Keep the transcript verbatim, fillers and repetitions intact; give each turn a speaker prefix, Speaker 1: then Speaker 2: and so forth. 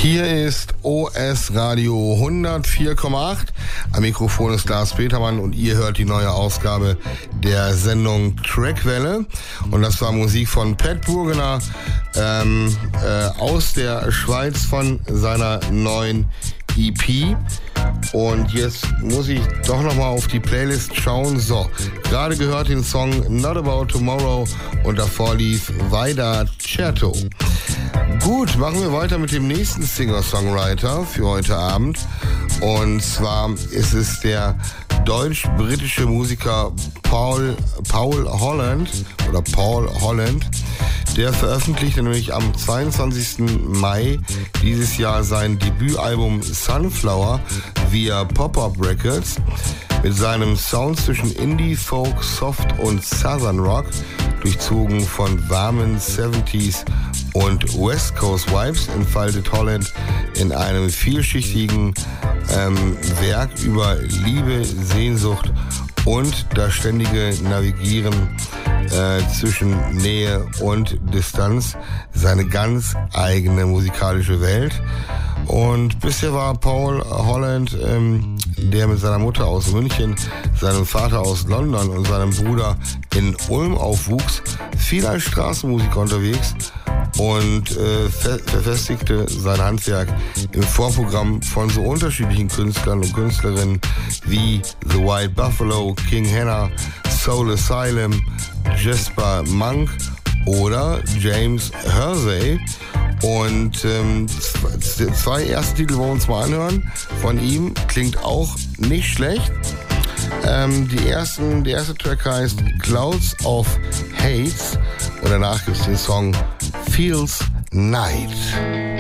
Speaker 1: Hier ist O S Radio hundertvier Komma acht. Am Mikrofon ist Lars Petermann und ihr hört die neue Ausgabe der Sendung Trackwelle. Und das war Musik von Pat Burgener ähm, äh, aus der Schweiz von seiner neuen E P. Und jetzt muss ich doch nochmal auf die Playlist schauen. So, gerade gehört den Song Not About Tomorrow und davor lief Vaida Certo. Gut, machen wir weiter mit dem nächsten Singer-Songwriter für heute Abend. Und zwar ist es der deutsch-britische Musiker Paul, Paul Holland oder Paul Holland. Der veröffentlichte nämlich am zweiundzwanzigsten Mai dieses Jahr sein Debütalbum Sunflower via Pop-Up Records. Mit seinem Sound zwischen Indie, Folk, Soft und Southern Rock, durchzogen von warmen siebziger und West Coast Vibes, entfaltet Holland in einem vielschichtigen ähm, Werk über Liebe, Sehnsucht und das ständige Navigieren äh, zwischen Nähe und Distanz seine ganz eigene musikalische Welt. Und bisher war Paul Holland, ähm, der mit seiner Mutter aus München, seinem Vater aus London und seinem Bruder in Ulm aufwuchs, viel als Straßenmusiker unterwegs und äh, ver- verfestigte sein Handwerk im Vorprogramm von so unterschiedlichen Künstlern und Künstlerinnen wie The White Buffalo, King Henna, Soul Asylum, Jasper Monk oder James Hersey. Und ähm, zwei erste Titel wollen wir uns mal anhören von ihm. Klingt auch nicht schlecht. Ähm, die ersten, der erste Track heißt Clouds of Hates und danach gibt es den Song Feels Night.